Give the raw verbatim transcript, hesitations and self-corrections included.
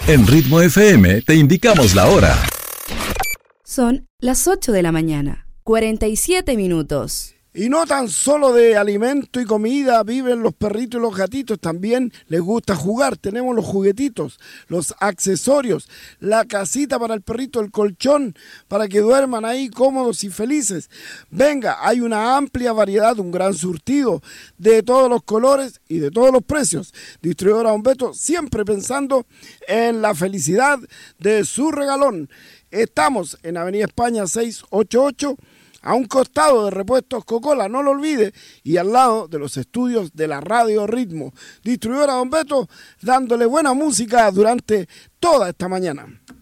En Ritmo F M te indicamos la hora. Son las ocho de la mañana, cuarenta y siete minutos. Y no tan solo de alimento y comida viven los perritos y los gatitos, también les gusta jugar. Tenemos los juguetitos, los accesorios, la casita para el perrito, el colchón, para que duerman ahí cómodos y felices. Venga, hay una amplia variedad, un gran surtido de todos los colores y de todos los precios. Distribuidora Don Beto, siempre pensando en la felicidad de su regalón. Estamos en Avenida España seiscientos ochenta y ocho, a un costado de Repuestos Coca-Cola, no lo olvide, y al lado de los estudios de la Radio Ritmo. Distribuidora Don Beto, dándole buena música durante toda esta mañana.